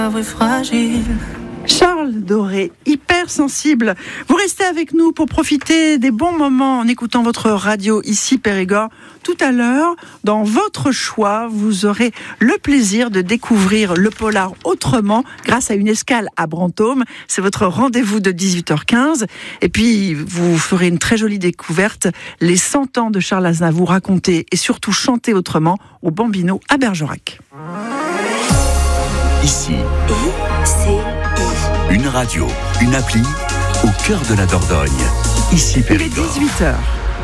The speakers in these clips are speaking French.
Fragile. Charles Doré, hypersensible. Vous restez avec nous pour profiter des bons moments en écoutant votre radio ici Périgord. Tout à l'heure, dans votre choix, vous aurez le plaisir de découvrir le polar autrement grâce à une escale à Brantôme. C'est votre rendez-vous de 18h15. Et puis, vous ferez une très jolie découverte, les 100 ans de Charles Aznavour racontés et surtout chantés autrement au Bambino à Bergerac. Ici, une radio, une appli, au cœur de la Dordogne. Ici Périgord. Il est 18h.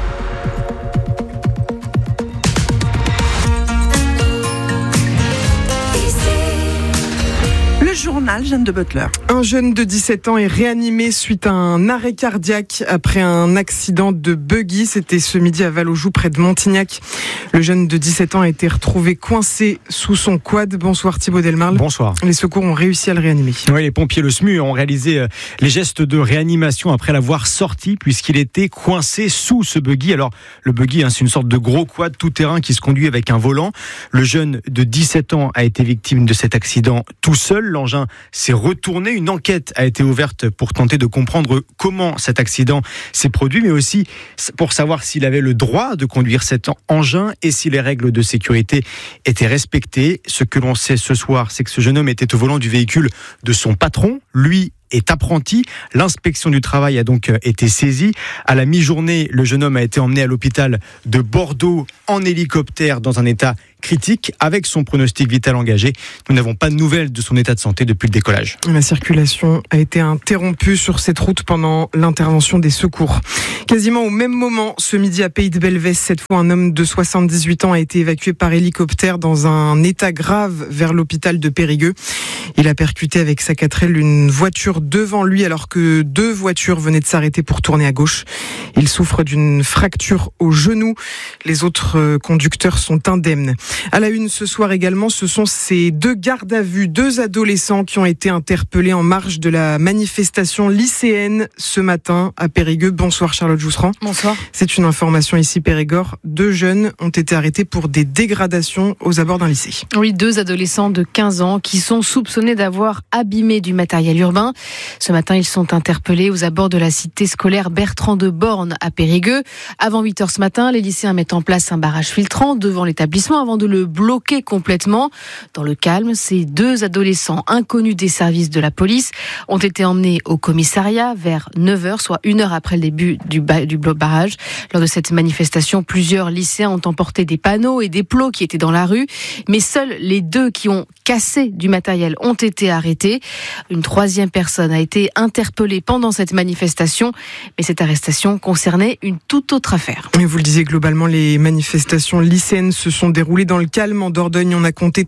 Le journal Jeanne de Butler. Un jeune de 17 ans est réanimé suite à un arrêt cardiaque après un accident de buggy. C'était ce midi à Val-aux-Joues, près de Montignac. Le jeune de 17 ans a été retrouvé coincé sous son quad. Bonsoir Thibaut Delmarle. Bonsoir. Les secours ont réussi à le réanimer. Oui, les pompiers, le SMU, ont réalisé les gestes de réanimation après l'avoir sorti puisqu'il était coincé sous ce buggy. Alors, le buggy, c'est une sorte de gros quad tout-terrain qui se conduit avec un volant. Le jeune de 17 ans a été victime de cet accident tout seul. L'engin s'est retourné. Une enquête a été ouverte pour tenter de comprendre comment cet accident s'est produit, mais aussi pour savoir s'il avait le droit de conduire cet engin et si les règles de sécurité étaient respectées. Ce que l'on sait ce soir, c'est que ce jeune homme était au volant du véhicule de son patron. Lui est apprenti. L'inspection du travail a donc été saisie. À la mi-journée, le jeune homme a été emmené à l'hôpital de Bordeaux en hélicoptère dans un état critique avec son pronostic vital engagé. Nous n'avons pas de nouvelles de son état de santé depuis le décollage. La circulation a été interrompue sur cette route pendant l'intervention des secours. Quasiment au même moment, ce midi à Pays de Belvès, cette fois un homme de 78 ans a été évacué par hélicoptère dans un état grave vers l'hôpital de Périgueux. Il a percuté avec sa 4L une voiture devant lui alors que 2 voitures venaient de s'arrêter pour tourner à gauche. Il souffre d'une fracture au genou. Les autres conducteurs sont indemnes. À la une ce soir également, ce sont ces 2 gardes à vue, 2 adolescents qui ont été interpellés en marge de la manifestation lycéenne ce matin à Périgueux. Bonsoir Charlotte Jousserand. Bonsoir. C'est une information ici Périgord. 2 jeunes ont été arrêtés pour des dégradations aux abords d'un lycée. Oui, 2 adolescents de 15 ans qui sont soupçonnés d'avoir abîmé du matériel urbain. Ce matin, ils sont interpellés aux abords de la cité scolaire Bertrand de Born à Périgueux. Avant 8h ce matin, les lycéens mettent en place un barrage filtrant devant l'établissement avant de le bloquer complètement. Dans le calme, ces 2 adolescents inconnus des services de la police ont été emmenés au commissariat vers 9h, soit 1 heure après le début du barrage. Lors de cette manifestation, plusieurs lycéens ont emporté des panneaux et des plots qui étaient dans la rue, mais seuls les 2 qui ont cassé du matériel ont été arrêtés. Une 3e personne a été interpellée pendant cette manifestation, mais cette arrestation concernait une toute autre affaire. Et vous le disiez, globalement, les manifestations lycéennes se sont déroulées dans le calme. En Dordogne, on a compté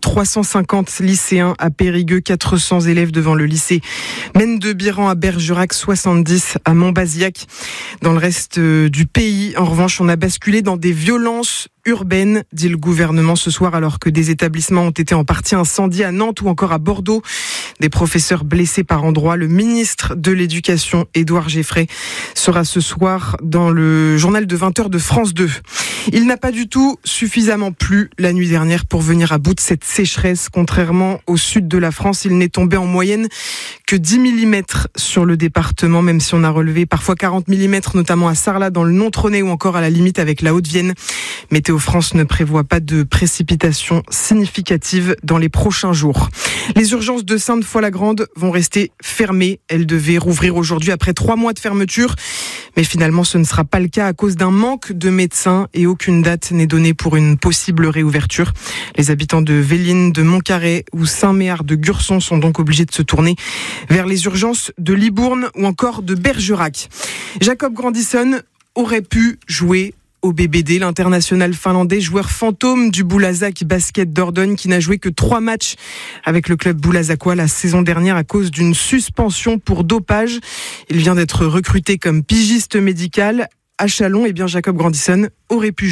350 lycéens à Périgueux, 400 élèves devant le lycée Mène de Biran à Bergerac, 70 à Montbazillac. Dans le reste du pays, en revanche, on a basculé dans des violences urbaine, dit le gouvernement ce soir, alors que des établissements ont été en partie incendiés à Nantes ou encore à Bordeaux. Des professeurs blessés par endroits. Le ministre de l'Éducation, Édouard Geffray, sera ce soir dans le journal de 20h de France 2. Il n'a pas du tout suffisamment plu la nuit dernière pour venir à bout de cette sécheresse. Contrairement au sud de la France, il n'est tombé en moyenne que 10 mm sur le département, même si on a relevé parfois 40 mm, notamment à Sarlat, dans le Nontronais ou encore à la limite avec la Haute-Vienne. Météo France ne prévoit pas de précipitations significatives dans les prochains jours. Les urgences de Sainte-Foy-la-Grande vont rester fermées. Elles devaient rouvrir aujourd'hui après 3 mois de fermeture. Mais finalement, ce ne sera pas le cas à cause d'un manque de médecins et aucune date n'est donnée pour une possible réouverture. Les habitants de Véline, de Montcarré ou Saint-Méard de Gurson sont donc obligés de se tourner vers les urgences de Libourne ou encore de Bergerac. Jacob Grandisson aurait pu jouer au BBD, l'international finlandais, joueur fantôme du Boulazac Basket Dordogne, qui n'a joué que 3 matchs avec le club boulazacois la saison dernière à cause d'une suspension pour dopage. Il vient d'être recruté comme pigiste médical à Châlons. Et bien Jacob Grandisson aurait pu jouer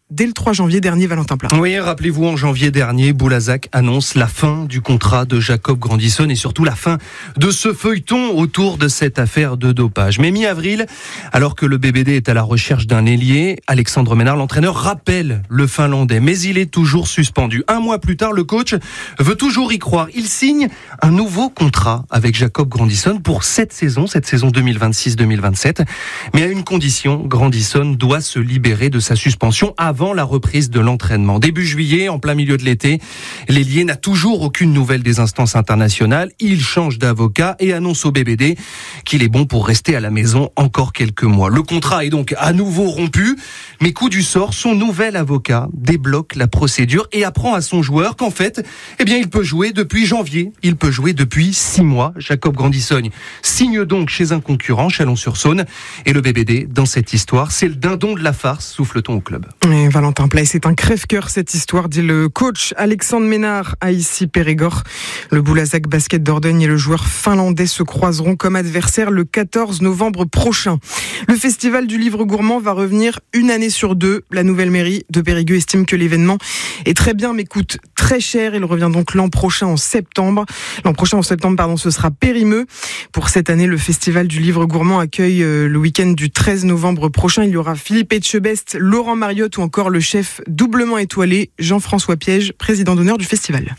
dès le 3 janvier dernier, Valentin Plat. Oui, rappelez-vous, en janvier dernier, Boulazac annonce la fin du contrat de Jacob Grandisson et surtout la fin de ce feuilleton autour de cette affaire de dopage. Mais mi-avril, alors que le BBD est à la recherche d'un ailier, Alexandre Ménard, l'entraîneur, rappelle le Finlandais, mais il est toujours suspendu. Un mois plus tard, le coach veut toujours y croire. Il signe un nouveau contrat avec Jacob Grandisson pour cette saison 2026-2027. Mais à une condition, Grandisson doit se libérer de sa suspension avant la reprise de l'entraînement. Début juillet, en plein milieu de l'été, l'ailier n'a toujours aucune nouvelle des instances internationales. Il change d'avocat et annonce au BBD qu'il est bon pour rester à la maison encore quelques mois. Le contrat est donc à nouveau rompu, mais coup du sort, son nouvel avocat débloque la procédure et apprend à son joueur qu'en fait, il peut jouer depuis janvier. Il peut jouer depuis 6 mois. Jacob Grandisson signe donc chez un concurrent, Chalon-sur-Saône. Et le BBD, dans cette histoire, c'est le dindon de la farce, souffle-t-on au club. Et Valentin Plat, c'est un crève-cœur cette histoire, dit le coach Alexandre Ménard à ici Périgord. Le Boulazac Basket Dordogne et le joueur finlandais se croiseront comme adversaires le 14 novembre prochain. Le festival du livre gourmand va revenir une année sur 2. La nouvelle mairie de Périgueux estime que l'événement est très bien mais coûte très cher. Il revient donc l'an prochain en septembre. Ce sera Périmeux. Pour cette année, le festival du livre gourmand accueille le week-end du 13 novembre prochain. Il y aura Philippe Etchebest, Laurent Mariotte ou encore le chef doublement étoilé Jean-François Piège, président d'honneur du festival.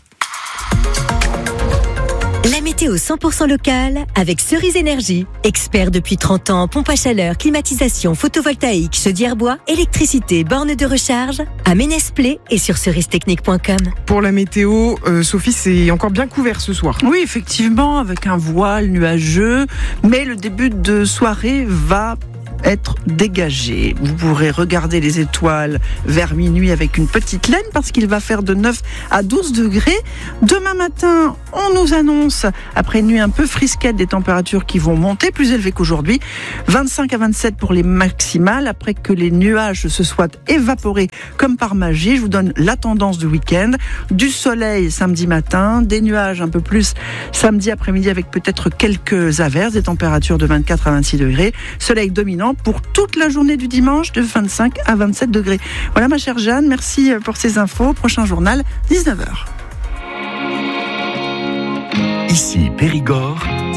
La météo 100% locale avec Cerise Énergie. Expert depuis 30 ans en pompe à chaleur, climatisation, photovoltaïque, chaudière bois, électricité, borne de recharge, à Ménès-Plé et sur cerise-technique.com. Pour la météo, Sophie, c'est encore bien couvert ce soir. Oui, effectivement, avec un voile nuageux, mais le début de soirée va être dégagé. Vous pourrez regarder les étoiles vers minuit avec une petite laine parce qu'il va faire de 9 à 12 degrés. Demain matin, on nous annonce, après une nuit un peu frisquette, des températures qui vont monter, plus élevées qu'aujourd'hui. 25 à 27 pour les maximales, après que les nuages se soient évaporés comme par magie. Je vous donne la tendance du week-end. Du soleil samedi matin, des nuages un peu plus samedi après-midi avec peut-être quelques averses, des températures de 24 à 26 degrés. Soleil dominant pour toute la journée du dimanche de 25 à 27 degrés. Voilà ma chère Jeanne, merci pour ces infos. Prochain journal, 19h. Ici Périgord.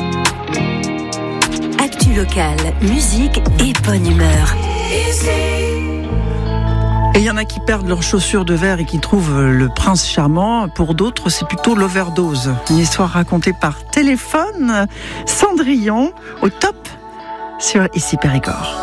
Actu locale, musique et bonne humeur. Et il y en a qui perdent leurs chaussures de verre et qui trouvent le prince charmant. Pour d'autres, c'est plutôt l'overdose. Une histoire racontée par téléphone. Cendrillon, au top sur Ici Périgord.